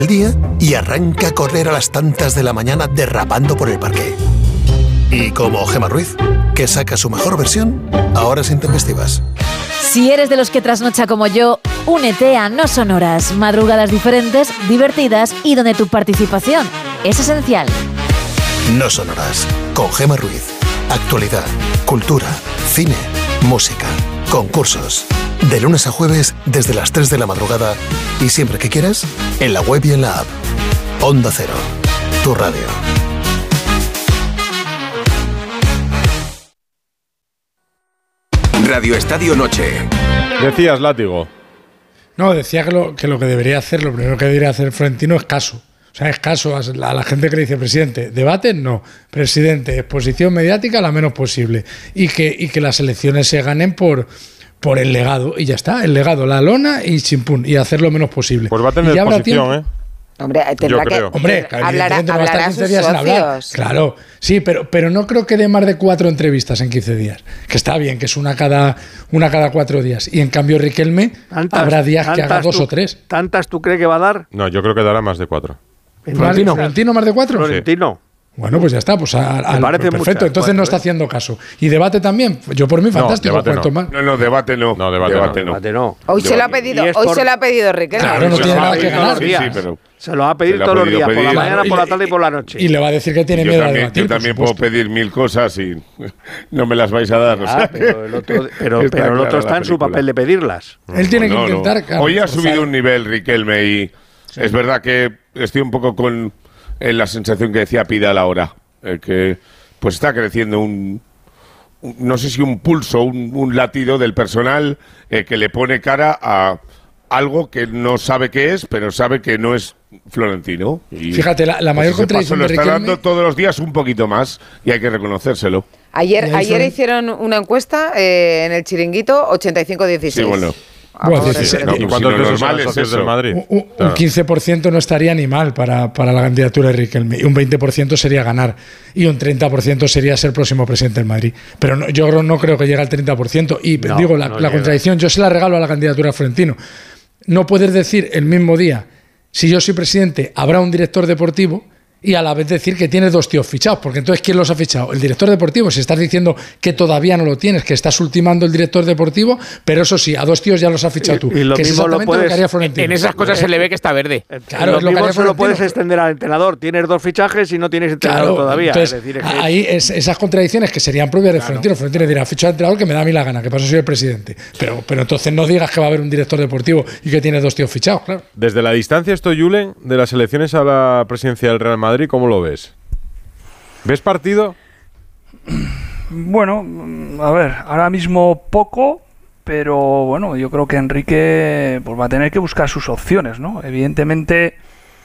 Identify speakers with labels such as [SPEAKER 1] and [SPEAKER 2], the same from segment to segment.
[SPEAKER 1] el día y arranca a correr a las tantas de la mañana derrapando por el parque. Y como Gemma Ruiz, que saca su mejor versión a horas intempestivas.
[SPEAKER 2] Si eres de los que trasnocha como yo, únete a No Sonoras, madrugadas diferentes, divertidas y donde tu participación es esencial.
[SPEAKER 1] No Sonoras, con Gemma Ruiz. Actualidad, cultura, cine, música, concursos. De lunes a jueves desde las 3 de la madrugada y siempre que quieras, en la web y en la app. Onda Cero, tu radio.
[SPEAKER 3] Radio Estadio Noche.
[SPEAKER 4] Decías, Látigo.
[SPEAKER 5] No, decía que lo que debería hacer, lo primero que debería hacer Florentino es caso. O sea, es caso a la gente que le dice, presidente, debate no, presidente, exposición mediática la menos posible. Y que las elecciones se ganen por el legado, y ya está, el legado, la lona y chimpún, y hacer lo menos posible.
[SPEAKER 4] Pues va a tener exposición, ¿eh?
[SPEAKER 6] Hombre, tendrá que hablará a sus socios.
[SPEAKER 5] Claro, sí, pero no creo que dé más de 4 entrevistas en 15 días. Que está bien, que es una cada 4 días. Y en cambio Riquelme habrá días que haga 2 o 3.
[SPEAKER 7] ¿Tantas tú crees que va a dar?
[SPEAKER 4] No, yo creo que dará más de 4.
[SPEAKER 5] ¿Florentino más de 4?
[SPEAKER 7] Florentino.
[SPEAKER 5] Sí. Bueno, pues ya está, pues perfecto, muchas, entonces no está haciendo caso. ¿Y debate también? Yo por mí fantástico, cuanto más.
[SPEAKER 8] No, debate no.
[SPEAKER 4] No, debate no.
[SPEAKER 6] Hoy se lo ha pedido Riquelme.
[SPEAKER 5] Claro, no tiene nada que ganar.
[SPEAKER 8] Sí, pero
[SPEAKER 7] se lo va a pedir todos los días, por la mañana, por la tarde y por la noche.
[SPEAKER 5] Y le va a decir que tiene miedo a debatir.
[SPEAKER 8] Yo también puedo pedir 1000 cosas y no me las vais a dar.
[SPEAKER 7] Pero el otro está en su papel de pedirlas.
[SPEAKER 5] Él tiene que intentar.
[SPEAKER 8] Hoy ha subido un nivel Riquelme y es verdad que estoy un poco con la sensación que decía Pida a la hora. Que pues está creciendo no sé si un pulso, un latido del personal que le pone cara a algo que no sabe qué es, pero sabe que no es Florentino. Y
[SPEAKER 5] fíjate, la mayor contradicción
[SPEAKER 8] de Riquelme lo está
[SPEAKER 5] Riquelme,
[SPEAKER 8] dando todos los días un poquito más y hay que reconocérselo.
[SPEAKER 6] Ayer hicieron una encuesta en el Chiringuito, 85-16.
[SPEAKER 8] Sí, bueno.
[SPEAKER 5] Bueno,
[SPEAKER 4] ¿Y cuántos normal es eso del Madrid?
[SPEAKER 5] Un 15% no estaría ni mal para la candidatura de Riquelme, y un 20% sería ganar, y un 30% sería ser próximo presidente del Madrid. Pero yo no creo que llegue al 30%. Y digo, la contradicción, yo se la regalo a la candidatura de Florentino. No puedes decir el mismo día, si yo soy presidente, habrá un director deportivo, y a la vez decir que tienes 2 tíos fichados, porque entonces ¿quién los ha fichado? El director deportivo. Si estás diciendo que todavía no lo tienes, que estás ultimando el director deportivo, pero eso sí, a 2 tíos ya los ha fichado tú.
[SPEAKER 7] Y lo
[SPEAKER 5] que
[SPEAKER 7] mismo
[SPEAKER 5] es exactamente lo que haría Florentino.
[SPEAKER 9] En esas cosas se le ve que está verde.
[SPEAKER 7] Claro, lo mismo se lo puedes extender al entrenador. Tienes 2 fichajes y no tienes entrenador todavía.
[SPEAKER 5] Entonces,
[SPEAKER 7] es decir,
[SPEAKER 5] ahí esas contradicciones que serían propias de Florentino. Florentino dirá, ficho al entrenador que me da a mí la gana, que paso soy el presidente. Pero entonces no digas que va a haber un director deportivo y que tienes 2 tíos fichados, claro.
[SPEAKER 4] Desde la distancia, Julen, de las elecciones a la presidencia del Real Madrid, ¿cómo lo ves? ¿Ves partido?
[SPEAKER 10] Bueno, a ver, ahora mismo poco, pero bueno, yo creo que Enrique pues va a tener que buscar sus opciones, ¿no? Evidentemente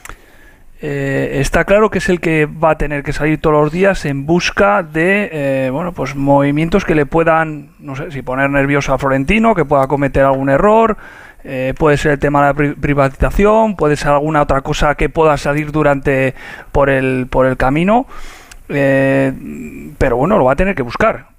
[SPEAKER 10] está claro que es el que va a tener que salir todos los días en busca de pues movimientos que le puedan, no sé, si poner nervioso a Florentino, que pueda cometer algún error. Puede ser el tema de la privatización, puede ser alguna otra cosa que pueda salir por el camino. Pero bueno, lo va a tener que buscar.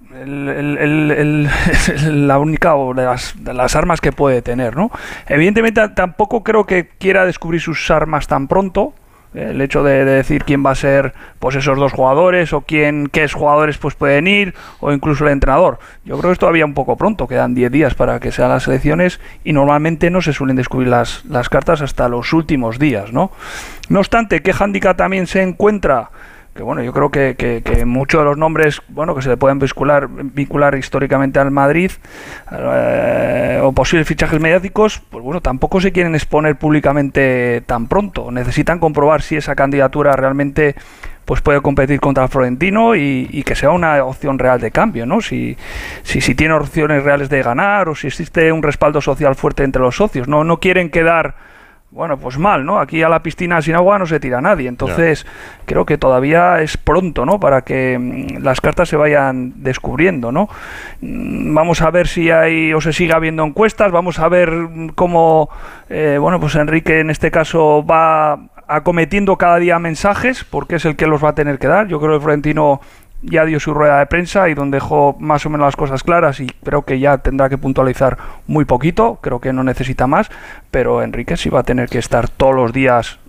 [SPEAKER 10] La única de las armas que puede tener, ¿no? Evidentemente tampoco creo que quiera descubrir sus armas tan pronto. El hecho de decir quién va a ser pues esos 2 jugadores o qué jugadores pues pueden ir, o incluso el entrenador. Yo creo que es todavía un poco pronto, quedan 10 días para que sean las elecciones y normalmente no se suelen descubrir las cartas hasta los últimos días, ¿no? No obstante, ¿qué hándicap también se encuentra? Que bueno, yo creo que muchos de los nombres que se le pueden vincular históricamente al Madrid o posibles fichajes mediáticos, pues bueno, tampoco se quieren exponer públicamente tan pronto. Necesitan comprobar si esa candidatura realmente pues puede competir contra el Florentino y que sea una opción real de cambio, ¿no? Si tiene opciones reales de ganar o si existe un respaldo social fuerte entre los socios. No quieren quedar pues mal, ¿no? Aquí a la piscina sin agua no se tira nadie. Entonces, creo que todavía es pronto, ¿no? Para que las cartas se vayan descubriendo, ¿no? Vamos a ver si hay o se sigue habiendo encuestas. Vamos a ver cómo, pues Enrique en este caso va acometiendo cada día mensajes, porque es el que los va a tener que dar. Yo creo que Florentino ya dio su rueda de prensa y donde dejó más o menos las cosas claras, y creo que ya tendrá que puntualizar muy poquito, creo que no necesita más, pero Enrique sí va a tener que estar todos los días